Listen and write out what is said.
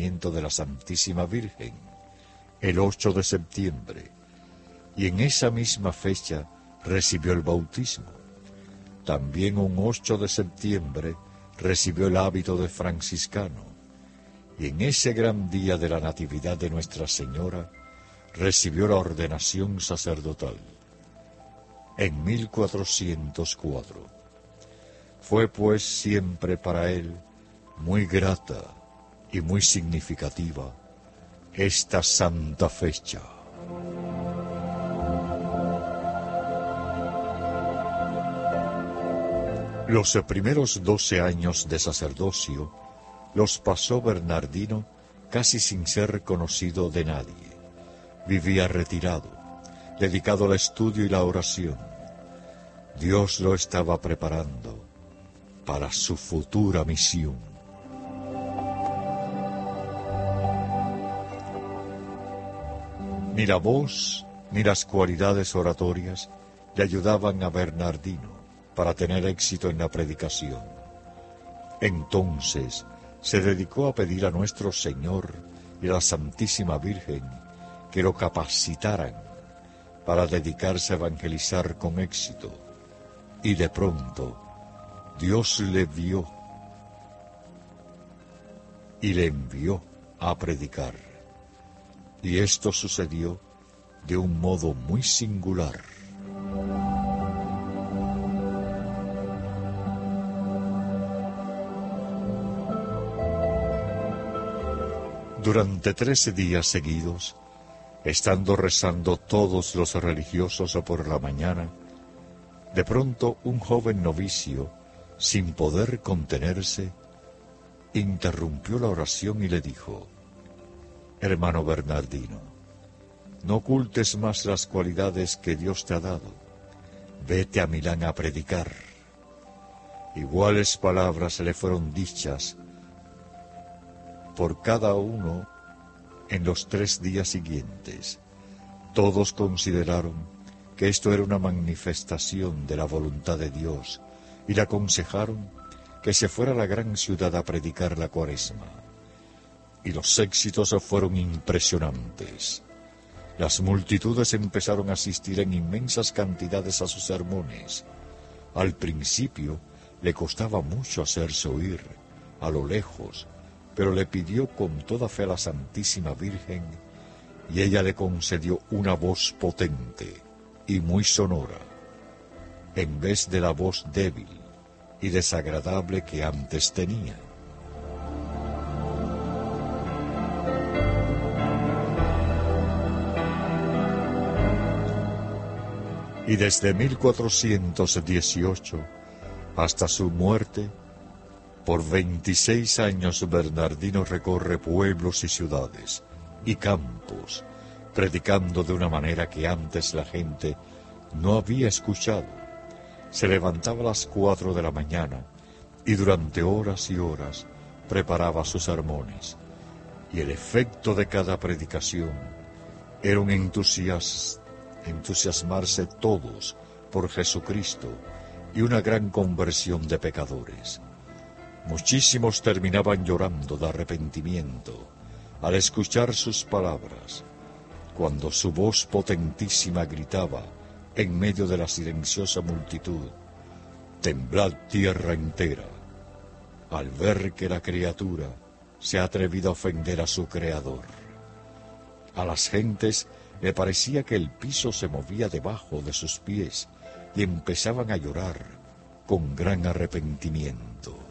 nacimiento de la Santísima Virgen, el 8 de septiembre, y en esa misma fecha recibió el bautismo. También un 8 de septiembre recibió el hábito de franciscano, y en ese gran día de la Natividad de Nuestra Señora recibió la ordenación sacerdotal. En 1404. Fue pues siempre para él muy grata y muy significativa esta santa fecha. Los primeros 12 años de sacerdocio los pasó Bernardino casi sin ser conocido de nadie. Vivía retirado, dedicado al estudio y la oración. Dios lo estaba preparando para su futura misión. Ni la voz ni las cualidades oratorias le ayudaban a Bernardino para tener éxito en la predicación. Entonces se dedicó a pedir a nuestro Señor y a la Santísima Virgen que lo capacitaran para dedicarse a evangelizar con éxito. Y de pronto Dios le vio y le envió a predicar. Y esto sucedió de un modo muy singular. Durante 13 días seguidos, estando rezando todos los religiosos por la mañana, de pronto un joven novicio, sin poder contenerse, interrumpió la oración y le dijo: «Hermano Bernardino, no ocultes más las cualidades que Dios te ha dado. Vete a Milán a predicar». Iguales palabras le fueron dichas por cada uno en los 3 días siguientes. Todos consideraron que esto era una manifestación de la voluntad de Dios y le aconsejaron que se fuera a la gran ciudad a predicar la Cuaresma. Y los éxitos fueron impresionantes. Las multitudes empezaron a asistir en inmensas cantidades a sus sermones. Al principio le costaba mucho hacerse oír, a lo lejos, pero le pidió con toda fe a la Santísima Virgen, y ella le concedió una voz potente y muy sonora, en vez de la voz débil y desagradable que antes tenía. Y desde 1418 hasta su muerte, por 26 años Bernardino recorre pueblos y ciudades y campos, predicando de una manera que antes la gente no había escuchado. Se levantaba a las 4 de la mañana y durante horas y horas preparaba sus sermones, y el efecto de cada predicación era un entusiasmarse todos por Jesucristo y una gran conversión de pecadores. Muchísimos terminaban llorando de arrepentimiento al escuchar sus palabras, cuando su voz potentísima gritaba en medio de la silenciosa multitud: «Temblad tierra entera», al ver que la criatura se ha atrevido a ofender a su Creador. A las gentes le parecía que el piso se movía debajo de sus pies y empezaban a llorar con gran arrepentimiento.